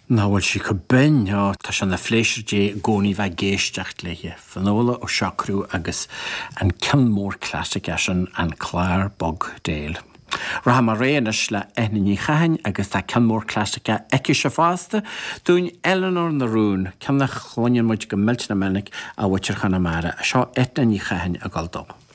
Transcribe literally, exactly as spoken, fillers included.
Náhfuil si go ben tá se na fléisir dé gcónaí bheith géisteacht léthe fanóla ó seacrú agus an cean mór clásic eisian an Clár Bog Déal. Ra mar réanis le eithnaí chahain agus tá cean mór clásica eici se fásta dún Eleanor na Rún cean na chláin muid go miltena menig a bhaitiir chana mara a seo eithnaí chahain a galdó.